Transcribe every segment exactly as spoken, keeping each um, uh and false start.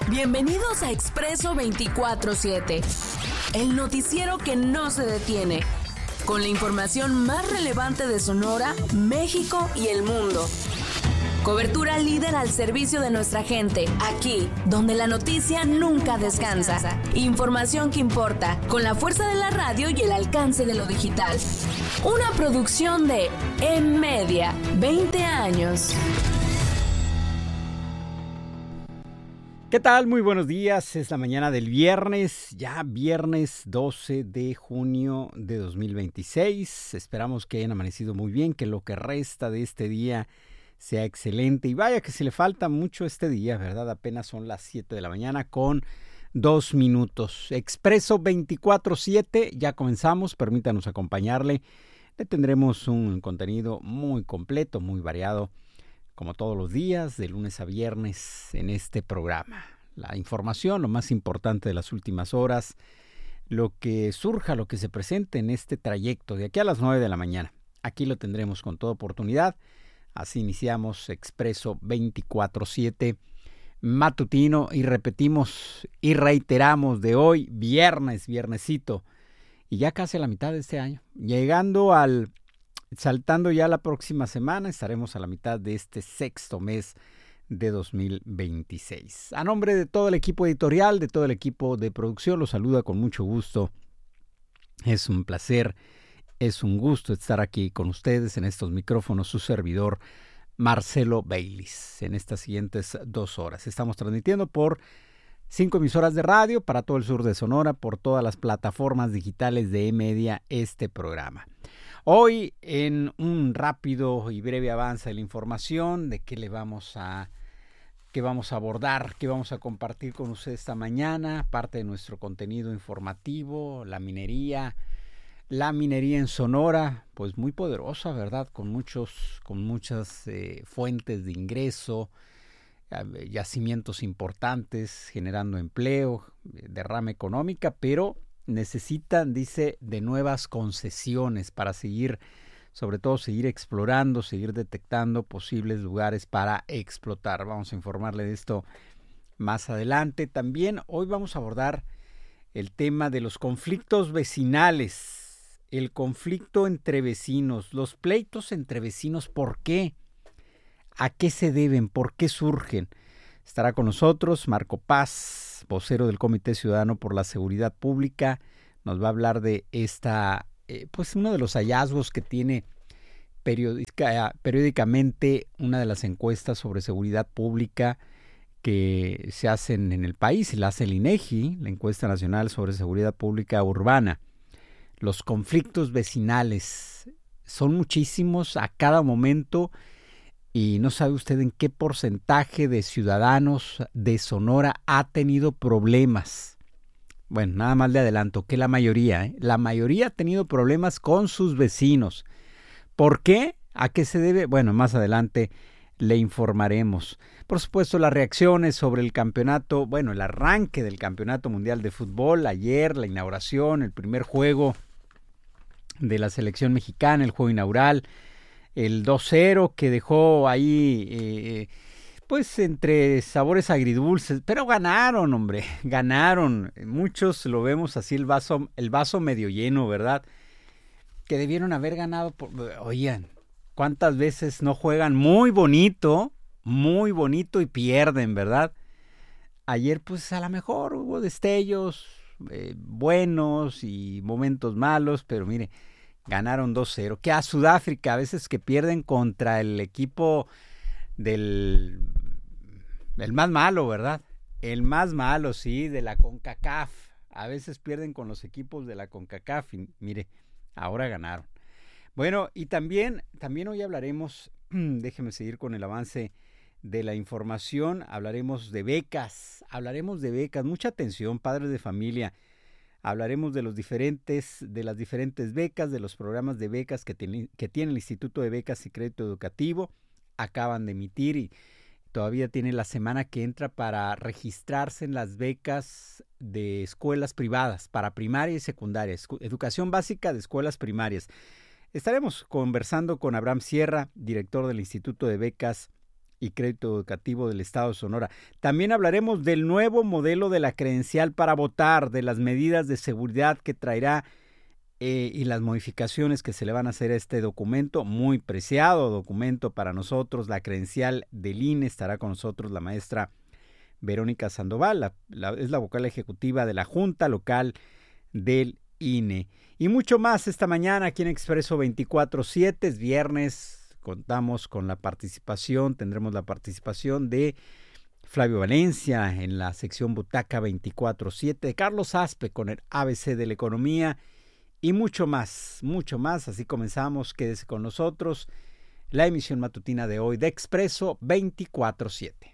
Bienvenidos a Expreso veinticuatro siete, el noticiero que no se detiene, con la información más relevante de Sonora, México y el mundo. Cobertura líder al servicio de nuestra gente, aquí, donde la noticia nunca descansa. Información que importa, con la fuerza de la radio y el alcance de lo digital. Una producción de En Media, veinte años. ¿Qué tal? Muy buenos días. Es la mañana del viernes, ya viernes doce de junio de dos mil veintiséis. Esperamos que hayan amanecido muy bien, que lo que resta de este día sea excelente. Y vaya que se le falta mucho este día, ¿verdad? Apenas son las siete de la mañana con dos minutos. Expreso veinticuatro siete, ya comenzamos. Permítanos acompañarle. Le tendremos un contenido muy completo, muy variado, como todos los días, de lunes a viernes en este programa. La información, lo más importante de las últimas horas, lo que surja, lo que se presente en este trayecto de aquí a las nueve de la mañana. Aquí lo tendremos con toda oportunidad. Así iniciamos Expreso veinticuatro siete matutino y repetimos y reiteramos de hoy, viernes, viernesito, y ya casi a la mitad de este año. Llegando al... Saltando ya la próxima semana, estaremos a la mitad de este sexto mes de dos mil veintiséis. A nombre de todo el equipo editorial, de todo el equipo de producción, los saluda con mucho gusto. Es un placer, es un gusto estar aquí con ustedes en estos micrófonos, su servidor Marcelo Baylis, en estas siguientes dos horas. Estamos transmitiendo por cinco emisoras de radio para todo el sur de Sonora, por todas las plataformas digitales de E-Media, este programa. Hoy, en un rápido y breve avance de la información de qué le vamos a, qué vamos a abordar, qué vamos a compartir con usted esta mañana, parte de nuestro contenido informativo, la minería, la minería en Sonora, pues muy poderosa, ¿verdad? Con muchos, con muchas eh, fuentes de ingreso, eh, yacimientos importantes, generando empleo, derrama económica, pero necesitan, dice, de nuevas concesiones para seguir, sobre todo seguir explorando, seguir detectando posibles lugares para explotar. Vamos a informarle de esto más adelante. También hoy vamos a abordar el tema de los conflictos vecinales, el conflicto entre vecinos, los pleitos entre vecinos. ¿Por qué? ¿A qué se deben? ¿Por qué surgen? Estará con nosotros Marco Paz, vocero del Comité Ciudadano por la Seguridad Pública. Nos va a hablar de esta, eh, pues uno de los hallazgos que tiene periódica, periódicamente una de las encuestas sobre seguridad pública que se hacen en el país, y la hace el INEGI, la encuesta nacional sobre seguridad pública urbana. Los conflictos vecinales son muchísimos a cada momento. Y no sabe usted en qué porcentaje de ciudadanos de Sonora ha tenido problemas. Bueno, nada más le adelanto que la mayoría, ¿eh? la mayoría ha tenido problemas con sus vecinos. ¿Por qué? ¿A qué se debe? Bueno, más adelante le informaremos. Por supuesto, las reacciones sobre el campeonato, bueno, el arranque del Campeonato Mundial de Fútbol, ayer, la inauguración, el primer juego de la selección mexicana, el juego inaugural, el dos cero que dejó ahí, eh, pues entre sabores agridulces, pero ganaron, hombre, ganaron. Muchos lo vemos así, el vaso, el vaso medio lleno, ¿verdad? Que debieron haber ganado. Por, oigan, ¿cuántas veces no juegan muy bonito, muy bonito y pierden, ¿verdad? Ayer, pues a lo mejor hubo destellos eh, buenos y momentos malos, pero mire, ganaron dos cero, que a Sudáfrica a veces que pierden contra el equipo del el más malo, ¿verdad? El más malo, sí, de la CONCACAF. A veces pierden con los equipos de la CONCACAF y mire, ahora ganaron. Bueno, y también, también hoy hablaremos, déjeme seguir con el avance de la información, hablaremos de becas, hablaremos de becas, mucha atención, padres de familia. Hablaremos de los diferentes, de las diferentes becas, de los programas de becas que, ten, que tiene el Instituto de Becas y Crédito Educativo. Acaban de emitir y todavía tiene la semana que entra para registrarse en las becas de escuelas privadas para primaria y secundaria, educación básica de escuelas primarias. Estaremos conversando con Abraham Sierra, director del Instituto de Becas y Crédito Educativo del Estado de Sonora. También hablaremos del nuevo modelo de la credencial para votar, de las medidas de seguridad que traerá eh, y las modificaciones que se le van a hacer a este documento, muy preciado documento para nosotros, la credencial del I N E. Estará con nosotros la maestra Verónica Sandoval, la, la, es la vocal ejecutiva de la Junta Local del I N E. Y mucho más esta mañana aquí en Expreso veinticuatro siete, es viernes. Contamos con la participación, tendremos la participación de Flavio Valencia en la sección Butaca veinticuatro siete, de Carlos Aspe con el A B C de la economía y mucho más, mucho más. Así comenzamos, quédese con nosotros, la emisión matutina de hoy de Expreso veinticuatro siete.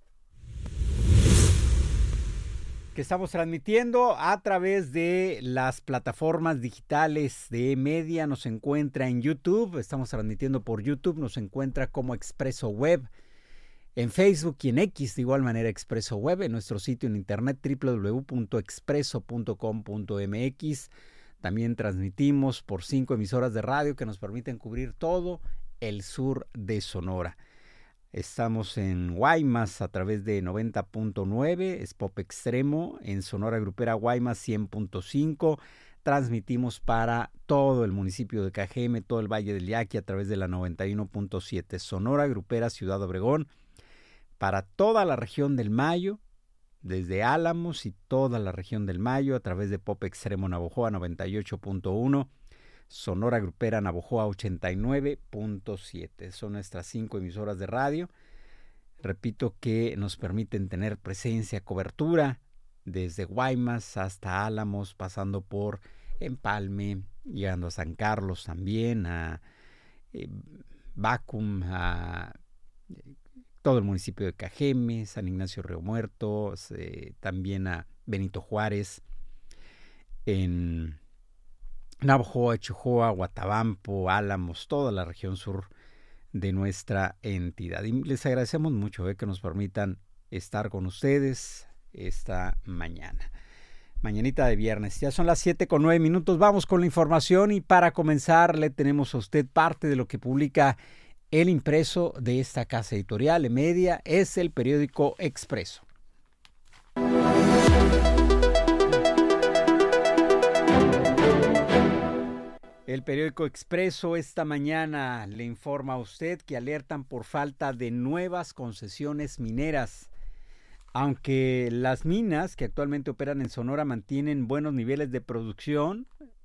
Que estamos transmitiendo a través de las plataformas digitales de Media. Nos encuentra en YouTube, estamos transmitiendo por YouTube, nos encuentra como Expreso Web, en Facebook y en X de igual manera Expreso Web, en nuestro sitio en internet doble u doble u doble u punto expreso punto com punto m x. También transmitimos por cinco emisoras de radio que nos permiten cubrir todo el sur de Sonora. Estamos en Guaymas a través de noventa punto nueve, es Pop Extremo, en Sonora Grupera Guaymas cien punto cinco. Transmitimos para todo el municipio de Cajeme, todo el Valle del Yaqui a través de la noventa y uno punto siete. Sonora Grupera Ciudad Obregón, para toda la región del Mayo, desde Álamos y toda la región del Mayo a través de Pop Extremo Navojoa noventa y ocho punto uno. Sonora Grupera Navojoa ochenta y nueve punto siete. Son nuestras cinco emisoras de radio. Repito que nos permiten tener presencia, cobertura desde Guaymas hasta Álamos, pasando por Empalme, llegando a San Carlos también, a eh, Bacum, a eh, todo el municipio de Cajeme, San Ignacio Río Muerto, eh, también a Benito Juárez, en Navojoa, Chihuahua, Guatabampo, Álamos, toda la región sur de nuestra entidad. Y les agradecemos mucho eh, que nos permitan estar con ustedes esta mañana. Mañanita de viernes. Ya son las siete con nueve minutos. Vamos con la información y para comenzar le tenemos a usted parte de lo que publica el impreso de esta casa editorial, Media, es el periódico Expreso. El periódico Expreso esta mañana le informa a usted que alertan por falta de nuevas concesiones mineras. Aunque las minas que actualmente operan en Sonora mantienen buenos niveles de producción,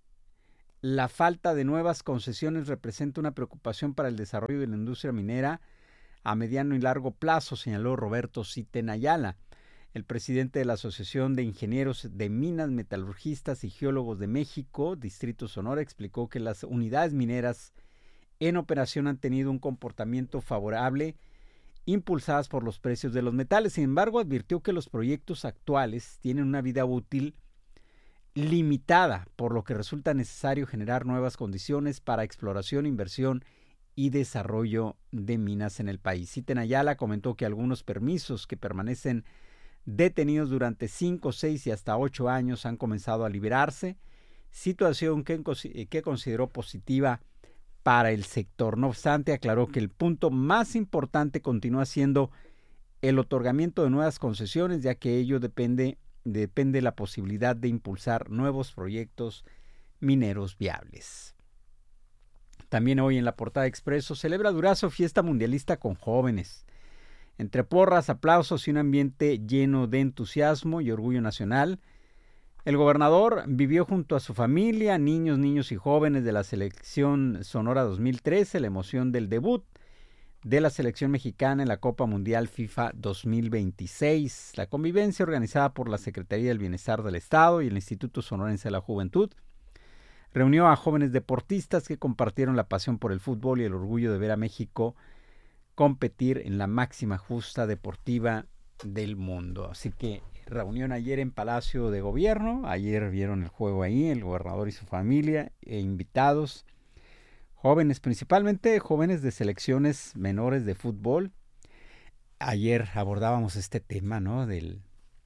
la falta de nuevas concesiones representa una preocupación para el desarrollo de la industria minera a mediano y largo plazo, señaló Roberto Citen Ayala. El presidente de la Asociación de Ingenieros de Minas, Metalurgistas y Geólogos de México, Distrito Sonora, explicó que las unidades mineras en operación han tenido un comportamiento favorable, impulsadas por los precios de los metales. Sin embargo, advirtió que los proyectos actuales tienen una vida útil limitada, por lo que resulta necesario generar nuevas condiciones para exploración, inversión y desarrollo de minas en el país. Citen Ayala comentó que algunos permisos que permanecen detenidos durante cinco, seis y hasta ocho años han comenzado a liberarse, situación que, que consideró positiva para el sector. No obstante, aclaró que el punto más importante continúa siendo el otorgamiento de nuevas concesiones, ya que ello depende, depende de la posibilidad de impulsar nuevos proyectos mineros viables. También hoy en la portada Expreso, celebra Durazo fiesta mundialista con jóvenes. Entre porras, aplausos y un ambiente lleno de entusiasmo y orgullo nacional, el gobernador vivió junto a su familia, niños, niños y jóvenes de la selección Sonora dos mil trece, la emoción del debut de la selección mexicana en la Copa Mundial FIFA dos mil veintiséis. La convivencia organizada por la Secretaría del Bienestar del Estado y el Instituto Sonorense de la Juventud reunió a jóvenes deportistas que compartieron la pasión por el fútbol y el orgullo de ver a México competir en la máxima justa deportiva del mundo. Así que reunión ayer en Palacio de Gobierno, ayer vieron el juego ahí, el gobernador y su familia, e invitados, jóvenes, principalmente jóvenes de selecciones menores de fútbol. Ayer abordábamos este tema, ¿no? Del,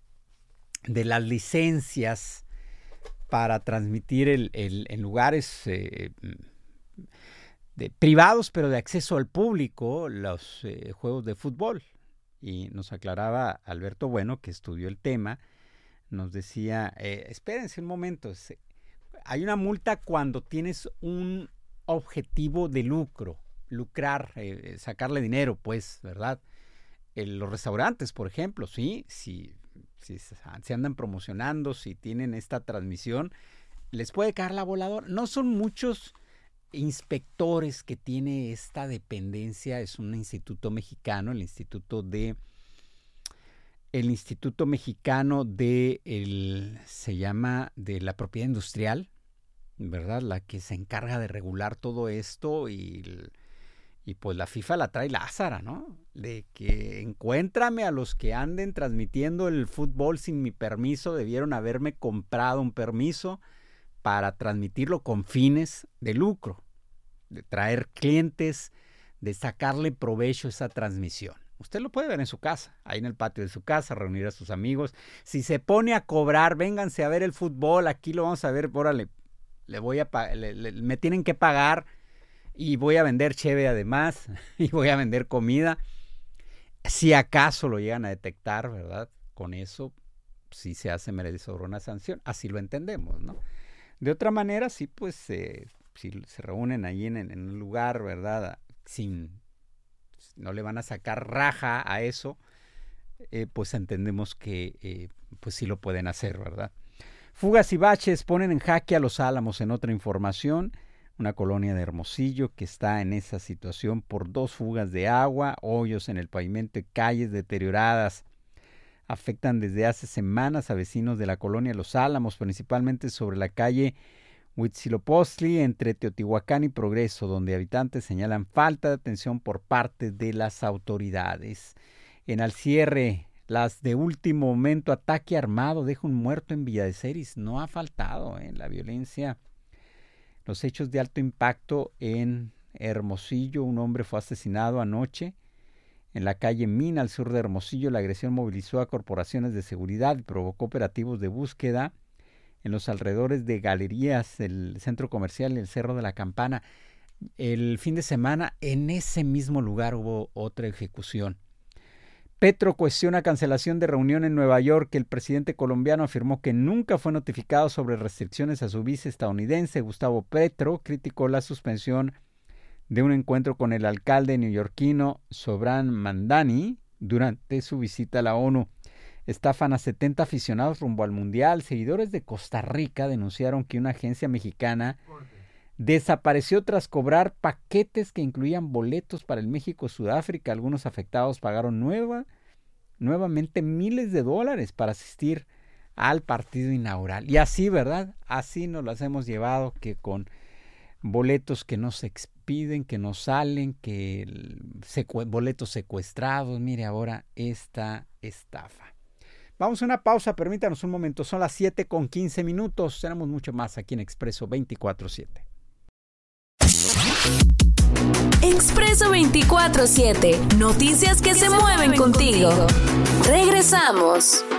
de las licencias para transmitir el, el, en lugares... Eh, de privados, pero de acceso al público, los eh, juegos de fútbol. Y nos aclaraba Alberto Bueno, que estudió el tema, nos decía, eh, espérense un momento, hay una multa cuando tienes un objetivo de lucro, lucrar, eh, sacarle dinero, pues, ¿verdad? En los restaurantes, por ejemplo, sí, si, si se andan promocionando, si tienen esta transmisión, les puede caer la voladora. No son muchos inspectores que tiene esta dependencia, es un instituto mexicano, el instituto de el Instituto Mexicano de el, se llama de la propiedad industrial, ¿verdad? La que se encarga de regular todo esto y, y pues la FIFA la trae lázara, ¿no? De que encuéntrame a los que anden transmitiendo el fútbol sin mi permiso, debieron haberme comprado un permiso para transmitirlo con fines de lucro, de traer clientes, de sacarle provecho a esa transmisión. Usted lo puede ver en su casa, ahí en el patio de su casa, reunir a sus amigos. Si se pone a cobrar, vénganse a ver el fútbol, aquí lo vamos a ver, órale, le voy a le, le, me tienen que pagar y voy a vender cheve además, y voy a vender comida. Si acaso lo llegan a detectar, ¿verdad? Con eso sí se hace merecedor una sanción, así lo entendemos, ¿no? De otra manera, sí, pues, eh, si se reúnen ahí en, en un lugar, ¿verdad? Sin, no le van a sacar raja a eso, eh, pues entendemos que, eh, pues sí lo pueden hacer, ¿verdad? Fugas y baches ponen en jaque a Los Álamos. En otra información, una colonia de Hermosillo que está en esa situación por dos fugas de agua, hoyos en el pavimento y calles deterioradas. Afectan desde hace semanas a vecinos de la colonia Los Álamos, principalmente sobre la calle Huitzilopochtli entre Teotihuacán y Progreso, donde habitantes señalan falta de atención por parte de las autoridades. En al cierre, las de último momento, ataque armado deja un muerto en Villa de Ceris. No ha faltado en ¿eh? la violencia. Los hechos de alto impacto en Hermosillo, un hombre fue asesinado anoche. En la calle Mina, al sur de Hermosillo, la agresión movilizó a corporaciones de seguridad y provocó operativos de búsqueda en los alrededores de Galerías, el centro comercial y el Cerro de la Campana. El fin de semana, en ese mismo lugar hubo otra ejecución. Petro cuestiona cancelación de reunión en Nueva York. El presidente colombiano afirmó que nunca fue notificado sobre restricciones a su vice estadounidense. Gustavo Petro criticó la suspensión de un encuentro con el alcalde neoyorquino Zohran Mamdani durante su visita a la ONU. Estafan a setenta aficionados rumbo al Mundial. Seguidores de Costa Rica denunciaron que una agencia mexicana desapareció tras cobrar paquetes que incluían boletos para el México-Sudáfrica. Algunos afectados pagaron nueva, nuevamente miles de dólares para asistir al partido inaugural. Y así, ¿verdad? Así nos las hemos llevado, que con boletos que no se expiden, que no salen, que secu- boletos secuestrados. Mire ahora esta estafa. Vamos a una pausa, permítanos un momento. Son las siete con quince minutos. Tenemos mucho más aquí en Expreso veinticuatro siete. Expreso veinticuatro siete. Noticias que, que se, se mueven, mueven contigo. contigo. Regresamos.